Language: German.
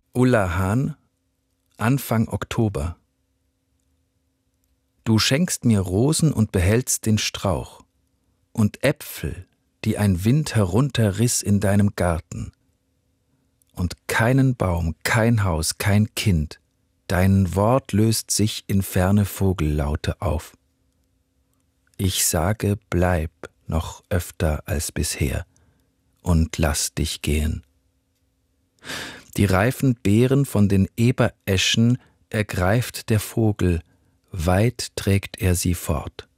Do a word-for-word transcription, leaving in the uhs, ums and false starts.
Ulla Hahn, Anfang Oktober. Du schenkst mir Rosen und behältst den Strauch und Äpfel, die ein Wind herunterriss in deinem Garten. Und keinen Baum, kein Haus, kein Kind, dein Wort löst sich in ferne Vogellaute auf. Ich sage, bleib noch öfter als bisher und lass dich gehen. Die reifen Beeren von den Ebereschen ergreift der Vogel, weit trägt er sie fort.